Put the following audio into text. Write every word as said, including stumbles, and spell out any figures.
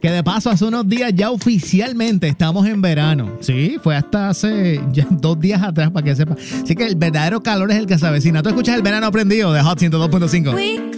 Que de paso, hace unos días ya oficialmente estamos en verano. Sí, fue hasta hace ya dos días atrás, para que sepa. Así que el verdadero calor es el que se avecina. Tú escuchas El Verano Prendido de Hot ciento dos punto cinco.